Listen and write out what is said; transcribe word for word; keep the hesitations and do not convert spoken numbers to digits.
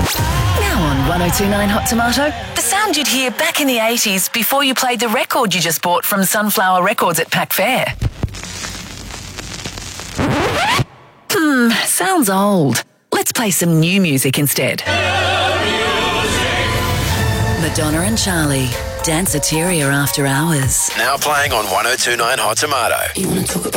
Now on one oh two point nine Hot Tomato, the sound you'd hear back in the eighties before you played the record you just bought from Sunflower Records at Pack Fair. Hmm, sounds old. Let's play some new music instead. Madonna and Charlie, Danceteria After Hours. Now playing on one oh two point nine Hot Tomato. You want to talk about